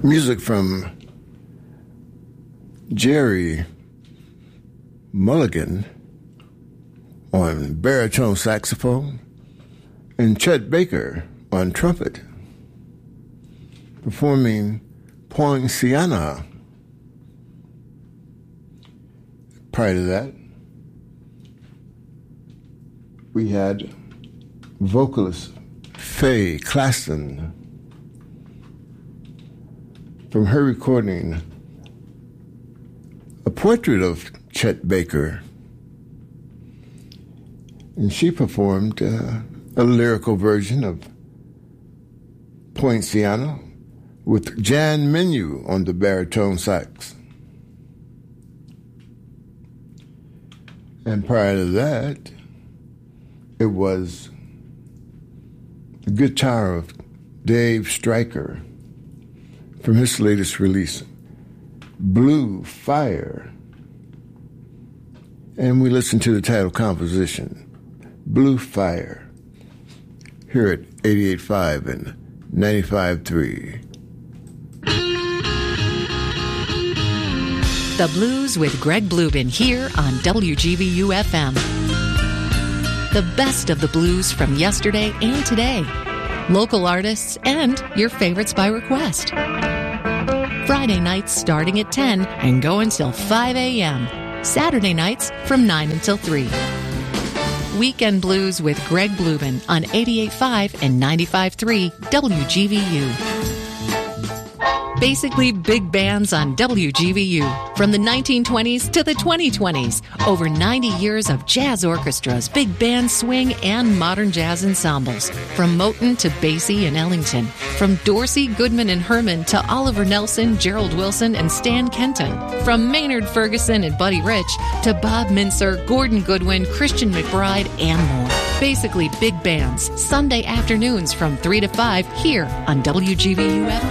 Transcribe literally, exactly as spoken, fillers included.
Music from Jerry Mulligan on baritone saxophone and Chet Baker on trumpet, performing Poinciana. Prior to that, we had vocalist Faye Claston from her recording A Portrait of Chet Baker, and she performed uh, a lyrical version of Poinciana with Jan Menu on the baritone sax. And prior to that, it was the guitar of Dave Stryker from his latest release, Blue Fire. And we listened to the title composition, Blue Fire, here at eighty-eight point five and ninety-five point three. The Blues with Greg Bluebin here on W G V U F M. The best of the blues from yesterday and today. Local artists and your favorites by request. Friday nights starting at ten and go until five a.m. Saturday nights from nine until three. Weekend Blues with Greg Bluebin on eighty-eight point five and ninety-five point three W G V U. Basically big bands on W G V U. From the nineteen twenties to the twenty twenties. Over ninety years of jazz orchestras, big band swing, and modern jazz ensembles. From Moten to Basie and Ellington. From Dorsey, Goodman, and Herman to Oliver Nelson, Gerald Wilson, and Stan Kenton. From Maynard Ferguson and Buddy Rich to Bob Mincer, Gordon Goodwin, Christian McBride, and more. Basically big bands. Sunday afternoons from three to five here on W G V U F M.